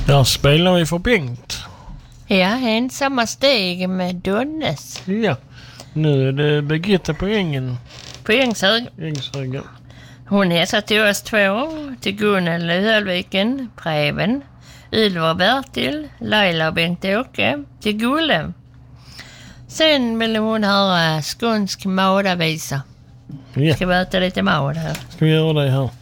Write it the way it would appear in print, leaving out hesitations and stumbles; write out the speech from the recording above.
Där spelar vi för Bengt. Ja, ensamma steg med Donnes. Ja, nu är det Birgitta på ängen. På Ängshög. Ängshögen. Hon hälsar till oss två, till Gunnel i Hölviken, Preben, Ylva och Bertil, Laila och Bengt-Åke, till Gulle. Sen vill hon höra skånsk madavisa. Ja, Ska vi äta lite mad här? ska vi göra det här?